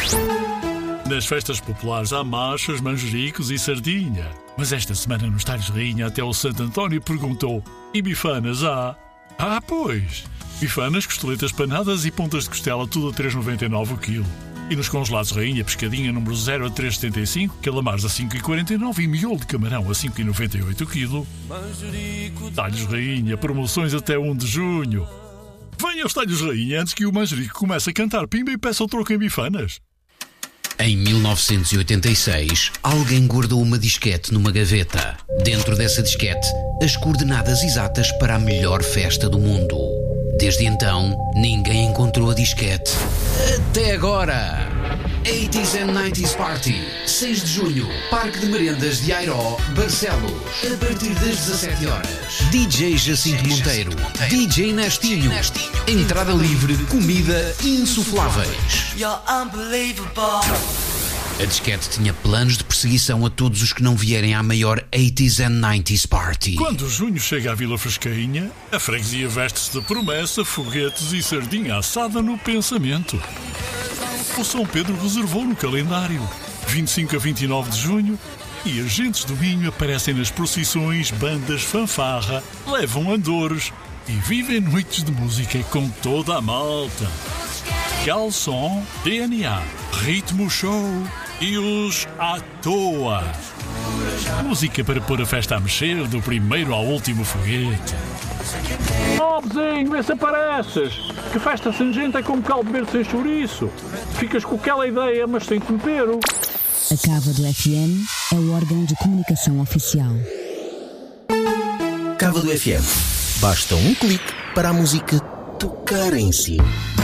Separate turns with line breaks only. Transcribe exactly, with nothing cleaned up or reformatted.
Nas festas populares há machas, manjericos e sardinha. Mas esta semana nos talhos rainha até o Santo António perguntou: e bifanas há? Ah, pois! Bifanas, costeletas panadas e pontas de costela, tudo a três vírgula noventa e nove o quilo. E nos congelados rainha, pescadinha número zero a três vírgula setenta e cinco, calamares a cinco vírgula quarenta e nove e miolo de camarão a cinco vírgula noventa e oito o quilo. Talhos rainha, promoções até um de junho. Venha aos talhos rainha antes que o manjerico comece a cantar pimba e peça o troco em bifanas.
Em mil novecentos e oitenta e seis, alguém guardou uma disquete numa gaveta. Dentro dessa disquete, as coordenadas exatas para a melhor festa do mundo. Desde então, ninguém encontrou a disquete. Até agora! eighties and nineties Party, seis de junho, Parque de Merendas de Airó, Barcelos, a partir das dezassete horas. D J Jacinto Monteiro, D J Nestinho, entrada livre, comida insufláveis. A disquete tinha planos de perseguição a todos os que não vierem à maior eighties and nineties Party.
Quando junho chega à Vila Frescainha, a freguesia veste-se de promessa, foguetes e sardinha assada no pensamento. O São Pedro reservou no calendário vinte e cinco a vinte e nove de junho e agentes do Minho aparecem nas procissões, bandas, fanfarra, levam andores e vivem noites de música com toda a malta. Calção, D N A, Ritmo Show e os à toa. Música para pôr a festa a mexer, do primeiro ao último foguete.
Oh, vizinho, vê se apareces. Que festa sem gente é como caldo verde sem chouriço. Ficas com aquela ideia, mas sem tempero.
A Cávado F M é o órgão de comunicação oficial.
Cávado F M. Basta um clique para a música tocar em si.